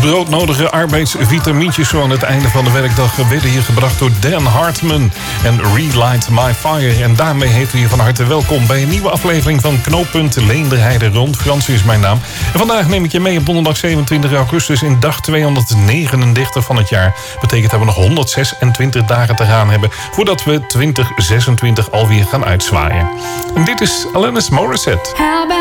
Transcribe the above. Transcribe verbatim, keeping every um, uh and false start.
broodnodige arbeidsvitamintjes zo aan het einde van de werkdag werden hier gebracht door Dan Hartman en Relight My Fire. En daarmee heet u je van harte welkom bij een nieuwe aflevering van Knooppunt Leenderheide rond. Frans is mijn naam. En vandaag neem ik je mee op donderdag zevenentwintig augustus in dag tweehonderdnegenendertig van het jaar. Betekent dat we nog honderdzesentwintig dagen te gaan hebben voordat we twintig zesentwintig alweer gaan uitzwaaien. En dit is Alanis Morissette.